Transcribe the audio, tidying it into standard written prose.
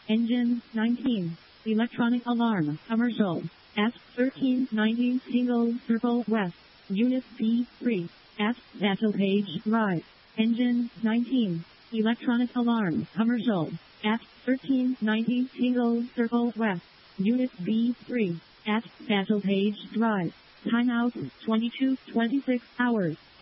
Engine 19. Electronic alarm. Commercial. At 1319 Single Circle West. Unit B3. At Battle Page Drive. Engine 19. Electronic alarm. Commercial. At 1319 Single Circle West. Unit B3. At Battle Page Drive. Timeout 22:26 hours.